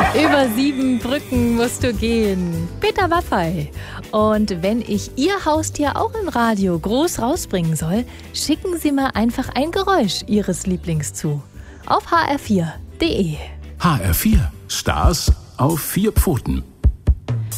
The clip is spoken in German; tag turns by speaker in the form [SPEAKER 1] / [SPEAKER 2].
[SPEAKER 1] Über 7 Brücken musst du gehen. Peter Maffay. Und wenn ich Ihr Haustier auch im Radio groß rausbringen soll, schicken Sie mir einfach ein Geräusch Ihres Lieblings zu. Auf hr4.de.
[SPEAKER 2] HR4. Stars auf 4 Pfoten.